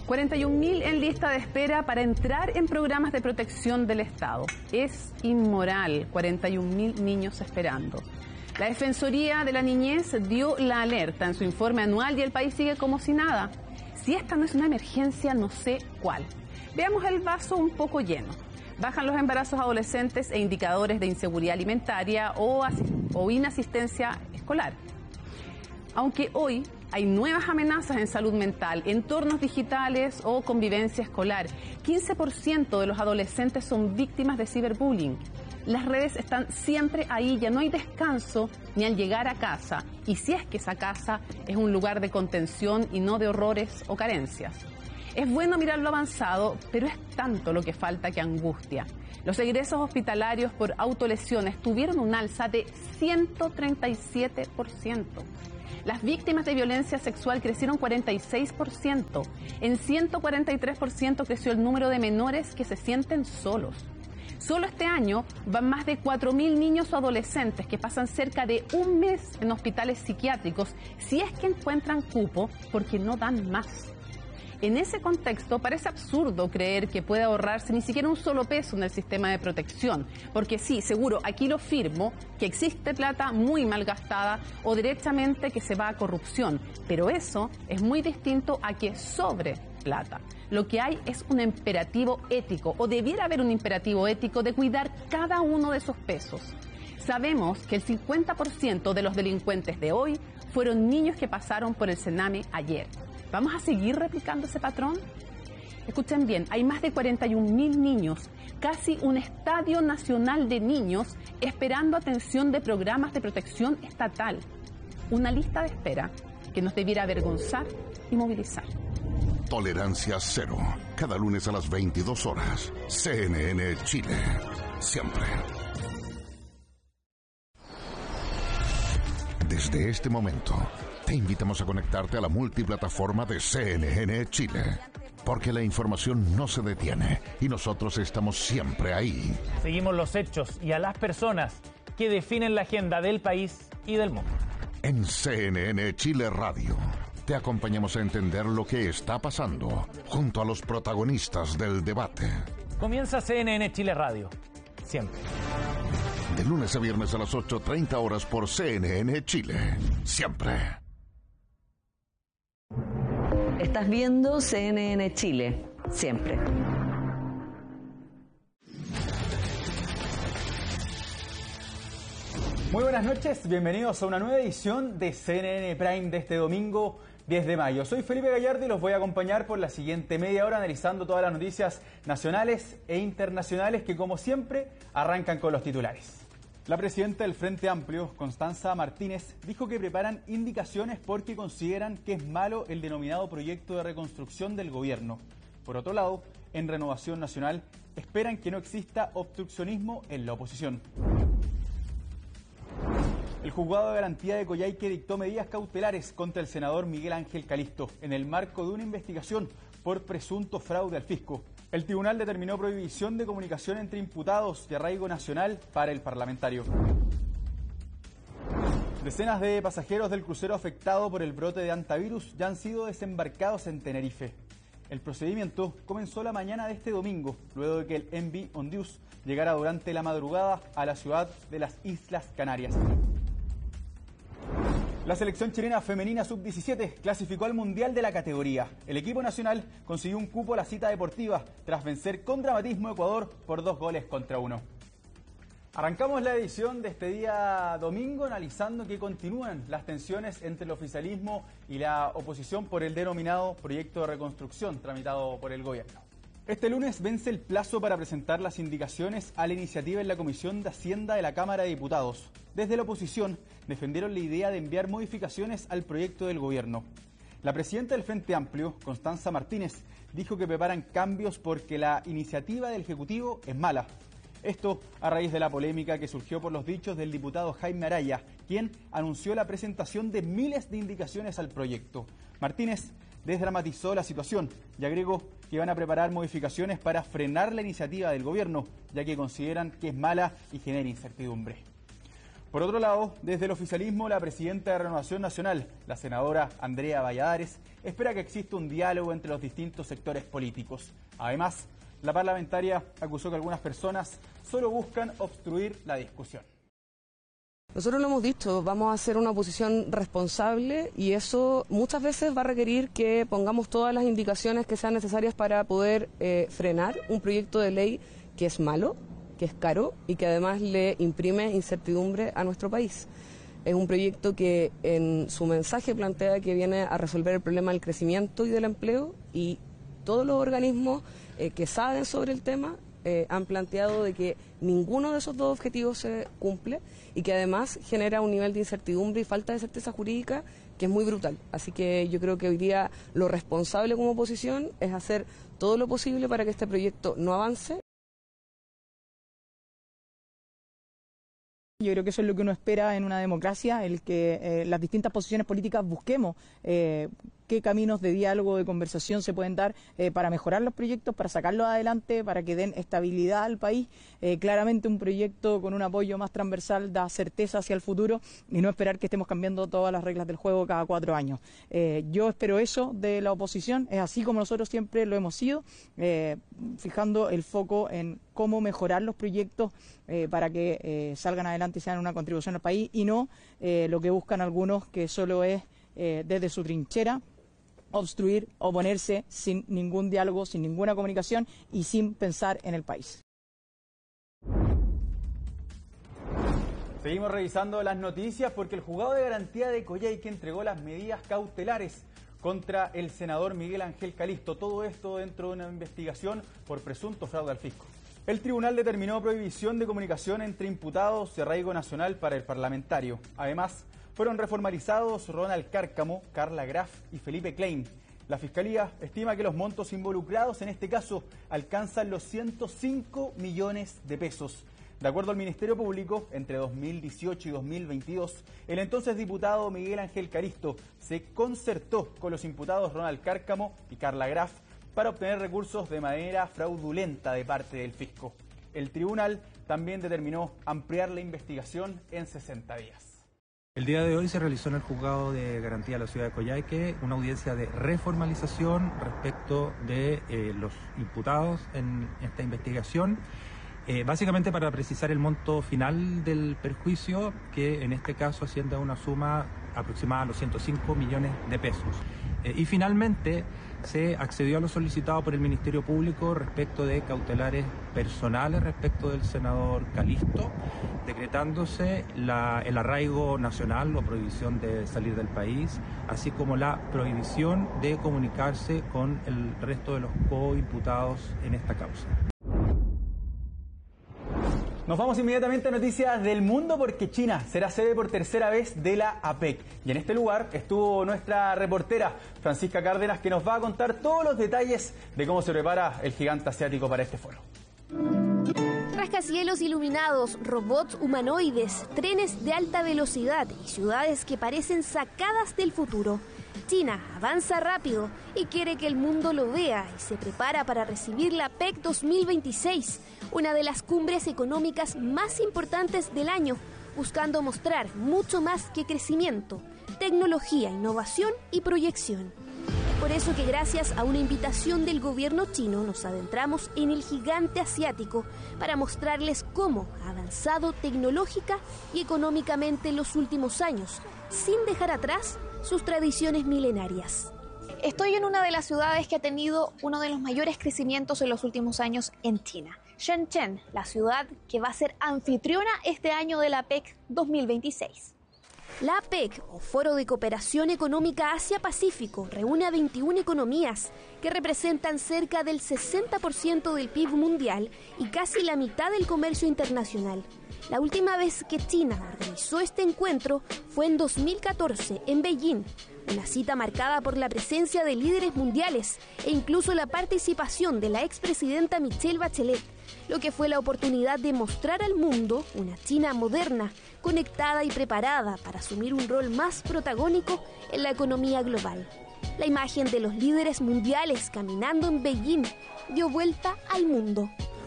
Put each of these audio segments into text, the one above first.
41.000 en lista de espera para entrar en programas de protección del Estado. Es inmoral, 41.000 niños esperando. La Defensoría de la Niñez dio la alerta en su informe anual y el país sigue como si nada. Si esta no es una emergencia, no sé cuál. Veamos el vaso un poco lleno. Bajan los embarazos adolescentes e indicadores de inseguridad alimentaria o inasistencia escolar. Aunque hoy hay nuevas amenazas en salud mental, entornos digitales o convivencia escolar, 15% de los adolescentes son víctimas de ciberbullying. Las redes están siempre ahí, ya no hay descanso ni al llegar a casa, y si es que esa casa es un lugar de contención y no de horrores o carencias. Es bueno mirar lo avanzado, pero es tanto lo que falta que angustia. Los egresos hospitalarios por autolesiones tuvieron un alza de 137%. Las víctimas de violencia sexual crecieron 46%. En 143% creció el número de menores que se sienten solos. Solo este año van más de 4.000 niños o adolescentes que pasan cerca de un mes en hospitales psiquiátricos, si es que encuentran cupo, porque no dan más. En ese contexto, parece absurdo creer que puede ahorrarse ni siquiera un solo peso en el sistema de protección, porque sí, seguro, aquí lo firmo, que existe plata muy mal gastada o derechamente que se va a corrupción, pero eso es muy distinto a que sobre plata. Lo que hay es un imperativo ético, o debiera haber un imperativo ético de cuidar cada uno de esos pesos. Sabemos que el 50% de los delincuentes de hoy fueron niños que pasaron por el Sename ayer. ¿Vamos a seguir replicando ese patrón? Escuchen bien, hay más de 41.000 niños, casi un estadio nacional de niños esperando atención de programas de protección estatal. Una lista de espera que nos debiera avergonzar y movilizar. Tolerancia cero. Cada lunes a las 22 horas. CNN Chile. Siempre. Desde este momento, te invitamos a conectarte a la multiplataforma de CNN Chile, porque la información no se detiene y nosotros estamos siempre ahí. Seguimos los hechos y a las personas que definen la agenda del país y del mundo. En CNN Chile Radio, te acompañamos a entender lo que está pasando junto a los protagonistas del debate. Comienza CNN Chile Radio. Siempre. De lunes a viernes a las 8:30 horas por CNN Chile. Siempre. Estás viendo CNN Chile, siempre. Muy buenas noches, bienvenidos a una nueva edición de CNN Prime de este domingo 10 de mayo. Soy Felipe Gallardo y los voy a acompañar por la siguiente media hora analizando todas las noticias nacionales e internacionales que, como siempre, arrancan con los titulares. La presidenta del Frente Amplio, Constanza Martínez, dijo que preparan indicaciones porque consideran que es malo el denominado proyecto de reconstrucción del gobierno. Por otro lado, en Renovación Nacional, esperan que no exista obstruccionismo en la oposición. El juzgado de garantía de Coyhaique dictó medidas cautelares contra el senador Miguel Ángel Calisto en el marco de una investigación por presunto fraude al fisco. El tribunal determinó prohibición de comunicación entre imputados de arraigo nacional para el parlamentario. Decenas de pasajeros del crucero afectado por el brote de hantavirus ya han sido desembarcados en Tenerife. El procedimiento comenzó la mañana de este domingo, luego de que el MV Ondius llegara durante la madrugada a la ciudad de las Islas Canarias. La selección chilena femenina sub-17 clasificó al Mundial de la categoría. El equipo nacional consiguió un cupo a la cita deportiva tras vencer con dramatismo a Ecuador por 2-1. Arrancamos la edición de este día domingo analizando que continúan las tensiones entre el oficialismo y la oposición por el denominado proyecto de reconstrucción tramitado por el gobierno. Este lunes vence el plazo para presentar las indicaciones a la iniciativa en la Comisión de Hacienda de la Cámara de Diputados. Desde la oposición defendieron la idea de enviar modificaciones al proyecto del gobierno. La presidenta del Frente Amplio, Constanza Martínez, dijo que preparan cambios porque la iniciativa del Ejecutivo es mala. Esto a raíz de la polémica que surgió por los dichos del diputado Jaime Araya, quien anunció la presentación de miles de indicaciones al proyecto. Martínez desdramatizó la situación y agregó que van a preparar modificaciones para frenar la iniciativa del gobierno, ya que consideran que es mala y genera incertidumbre. Por otro lado, desde el oficialismo, la presidenta de Renovación Nacional, la senadora Andrea Valladares, espera que exista un diálogo entre los distintos sectores políticos. Además, la parlamentaria acusó que algunas personas solo buscan obstruir la discusión. Nosotros lo hemos dicho, vamos a hacer una oposición responsable y eso muchas veces va a requerir que pongamos todas las indicaciones que sean necesarias para poder frenar un proyecto de ley que es malo, que es caro y que además le imprime incertidumbre a nuestro país. Es un proyecto que en su mensaje plantea que viene a resolver el problema del crecimiento y del empleo y todos los organismos que saben sobre el tema han planteado de que ninguno de esos dos objetivos se cumple y que además genera un nivel de incertidumbre y falta de certeza jurídica que es muy brutal. Así que yo creo que hoy día lo responsable como oposición es hacer todo lo posible para que este proyecto no avance. Yo creo que eso es lo que uno espera en una democracia, el que las distintas posiciones políticas busquemos qué caminos de diálogo, de conversación se pueden dar para mejorar los proyectos, para sacarlos adelante, para que den estabilidad al país. Claramente un proyecto con un apoyo más transversal da certeza hacia el futuro y no esperar que estemos cambiando todas las reglas del juego cada 4 años. Yo espero eso de la oposición, es así como nosotros siempre lo hemos sido, fijando el foco en cómo mejorar los proyectos para que salgan adelante y sean una contribución al país y no lo que buscan algunos que solo es desde su trinchera obstruir, oponerse sin ningún diálogo, sin ninguna comunicación y sin pensar en el país. Seguimos revisando las noticias porque el juzgado de garantía de Coyhaique entregó las medidas cautelares contra el senador Miguel Ángel Calisto. Todo esto dentro de una investigación por presunto fraude al fisco. El tribunal determinó prohibición de comunicación entre imputados de arraigo nacional para el parlamentario. Además, fueron reformalizados Ronald Cárcamo, Carla Graf y Felipe Klein. La Fiscalía estima que los montos involucrados en este caso alcanzan los 105 millones de pesos. De acuerdo al Ministerio Público, entre 2018 y 2022, el entonces diputado Miguel Ángel Calisto se concertó con los imputados Ronald Cárcamo y Carla Graf para obtener recursos de manera fraudulenta de parte del fisco. El tribunal también determinó ampliar la investigación en 60 días. El día de hoy se realizó en el Juzgado de Garantía de la Ciudad de Coyhaique una audiencia de reformalización respecto de los imputados en esta investigación, básicamente para precisar el monto final del perjuicio, que en este caso asciende a una suma aproximada a los 105 millones de pesos. Y finalmente se accedió a lo solicitado por el Ministerio Público respecto de cautelares personales respecto del senador Calisto, decretándose el arraigo nacional o prohibición de salir del país, así como la prohibición de comunicarse con el resto de los coimputados en esta causa. Nos vamos inmediatamente a noticias del mundo porque China será sede por tercera vez de la APEC. Y en este lugar estuvo nuestra reportera Francisca Cárdenas, que nos va a contar todos los detalles de cómo se prepara el gigante asiático para este foro. Rascacielos iluminados, robots humanoides, trenes de alta velocidad y ciudades que parecen sacadas del futuro. China avanza rápido y quiere que el mundo lo vea y se prepara para recibir la APEC 2026, una de las cumbres económicas más importantes del año, buscando mostrar mucho más que crecimiento, tecnología, innovación y proyección. Por eso que gracias a una invitación del gobierno chino nos adentramos en el gigante asiático para mostrarles cómo ha avanzado tecnológica y económicamente en los últimos años, sin dejar atrás sus tradiciones milenarias. Estoy en una de las ciudades que ha tenido uno de los mayores crecimientos en los últimos años en China, Shenzhen, la ciudad que va a ser anfitriona este año de la APEC 2026. La APEC, o Foro de Cooperación Económica Asia-Pacífico, reúne a 21 economías que representan cerca del 60% del PIB mundial y casi la mitad del comercio internacional. La última vez que China organizó este encuentro fue en 2014 en Beijing, una cita marcada por la presencia de líderes mundiales e incluso la participación de la expresidenta Michelle Bachelet, lo que fue la oportunidad de mostrar al mundo una China moderna, conectada y preparada para asumir un rol más protagónico en la economía global. La imagen de los líderes mundiales caminando en Beijing dio vuelta al mundo.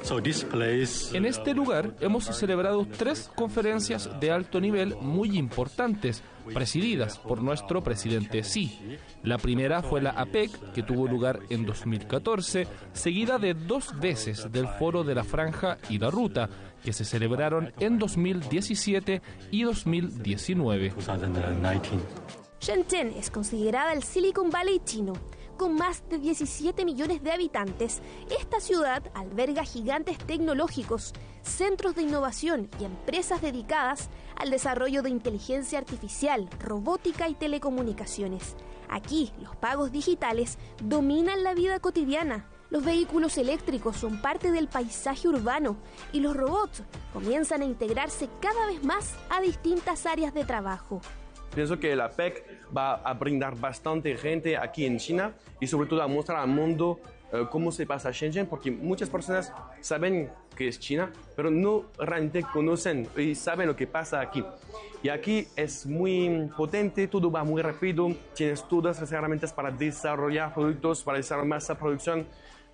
En este lugar hemos celebrado 3 conferencias de alto nivel muy importantes, presididas por nuestro presidente Xi. La primera fue la APEC, que tuvo lugar en 2014, seguida de 2 veces del Foro de la Franja y la Ruta, que se celebraron en 2017 y 2019. Shenzhen es considerada el Silicon Valley chino. Con más de 17 millones de habitantes, esta ciudad alberga gigantes tecnológicos, centros de innovación y empresas dedicadas al desarrollo de inteligencia artificial, robótica y telecomunicaciones. Aquí, los pagos digitales dominan la vida cotidiana. Los vehículos eléctricos son parte del paisaje urbano y los robots comienzan a integrarse cada vez más a distintas áreas de trabajo. Pienso que la PEC va a brindar bastante gente aquí en China y sobre todo a mostrar al mundo cómo se pasa Shenzhen, porque muchas personas saben que es China, pero no realmente conocen y saben lo que pasa aquí. Y aquí es muy potente, todo va muy rápido, tienes todas las herramientas para desarrollar productos, para desarrollar masa producción.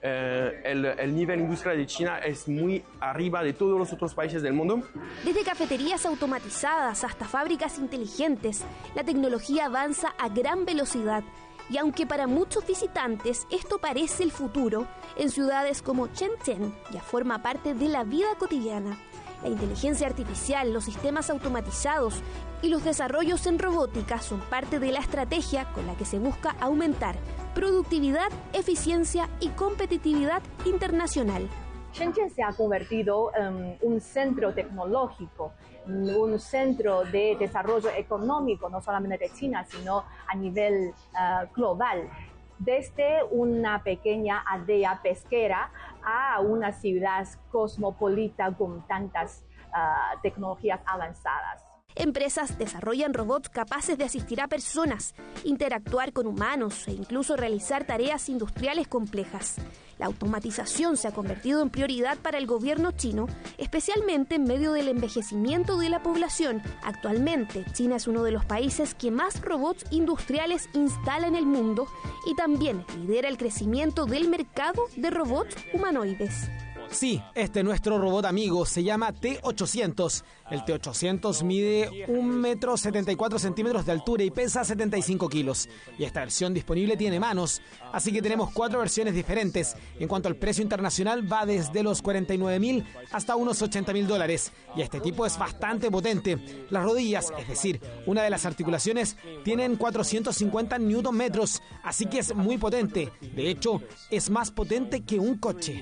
El nivel industrial de China es muy arriba de todos los otros países del mundo. Desde cafeterías automatizadas hasta fábricas inteligentes, la tecnología avanza a gran velocidad. Y aunque para muchos visitantes esto parece el futuro, en ciudades como Shenzhen ya forma parte de la vida cotidiana. La inteligencia artificial, los sistemas automatizados y los desarrollos en robótica son parte de la estrategia con la que se busca aumentar productividad, eficiencia y competitividad internacional. Shenzhen se ha convertido en un centro tecnológico, un centro de desarrollo económico, no solamente de China, sino a nivel global. Desde una pequeña aldea pesquera a una ciudad cosmopolita con tantas tecnologías avanzadas. Empresas desarrollan robots capaces de asistir a personas, interactuar con humanos e incluso realizar tareas industriales complejas. La automatización se ha convertido en prioridad para el gobierno chino, especialmente en medio del envejecimiento de la población. Actualmente, China es uno de los países que más robots industriales instala en el mundo y también lidera el crecimiento del mercado de robots humanoides. Sí, este nuestro robot amigo se llama T800. El T800 mide 1,74 m de altura y pesa 75 kilos. Y esta versión disponible tiene manos, así que tenemos 4 versiones diferentes. En cuanto al precio internacional, va desde los $49.000 hasta unos $80.000. Y este tipo es bastante potente. Las rodillas, es decir, una de las articulaciones, tienen 450 Nm, así que es muy potente. De hecho, es más potente que un coche.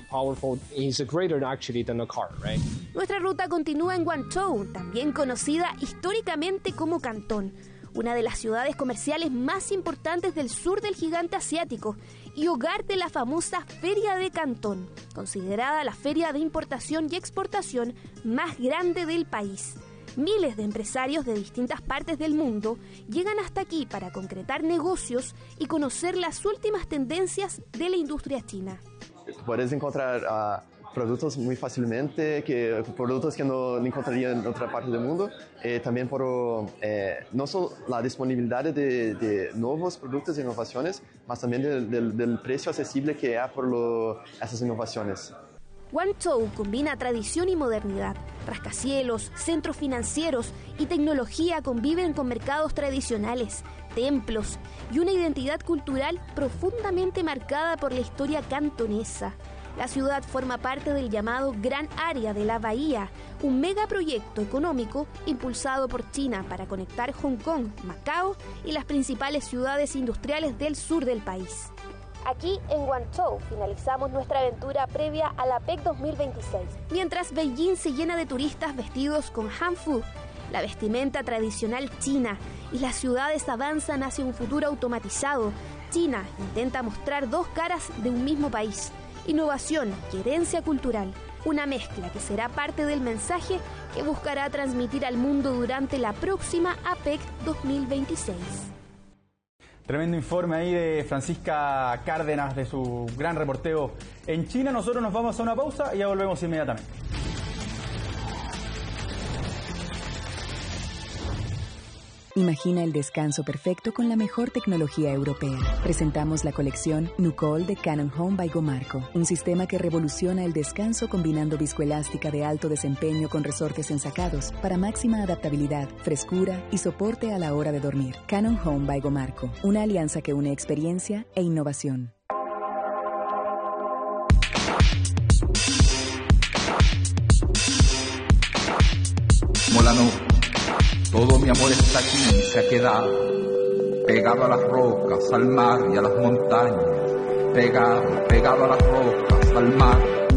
Nuestra ruta continúa en Guangzhou, también conocida históricamente como Cantón, una de las ciudades comerciales más importantes del sur del gigante asiático y hogar de la famosa Feria de Cantón, considerada la feria de importación y exportación más grande del país. Miles de empresarios de distintas partes del mundo llegan hasta aquí para concretar negocios y conocer las últimas tendencias de la industria china. Puedes encontrar productos muy fácilmente, productos que no encontraría en otra parte del mundo. También por no solo la disponibilidad de nuevos productos e innovaciones, mas también del precio accesible que hay por esas innovaciones. Guangzhou combina tradición y modernidad. Rascacielos, centros financieros y tecnología conviven con mercados tradicionales, templos y una identidad cultural profundamente marcada por la historia cantonesa. La ciudad forma parte del llamado Gran Área de la Bahía, un megaproyecto económico impulsado por China para conectar Hong Kong, Macao y las principales ciudades industriales del sur del país. Aquí en Guangzhou finalizamos nuestra aventura previa a la PEC 2026, mientras Beijing se llena de turistas vestidos con hanfu, la vestimenta tradicional china, y las ciudades avanzan hacia un futuro automatizado. China intenta mostrar 2 caras de un mismo país: innovación y herencia cultural, una mezcla que será parte del mensaje que buscará transmitir al mundo durante la próxima APEC 2026. Tremendo informe ahí de Francisca Cárdenas, de su gran reporteo en China. Nosotros nos vamos a una pausa y ya volvemos inmediatamente. Imagina el descanso perfecto con la mejor tecnología europea. Presentamos la colección Nucol de Cannon Home by Gomarco, un sistema que revoluciona el descanso combinando viscoelástica de alto desempeño con resortes ensacados para máxima adaptabilidad, frescura y soporte a la hora de dormir. Cannon Home by Gomarco, una alianza que une experiencia e innovación. Molano, todo mi amor está aquí, se ha quedado pegado a las rocas, al mar y a las montañas, pegado a las rocas, al mar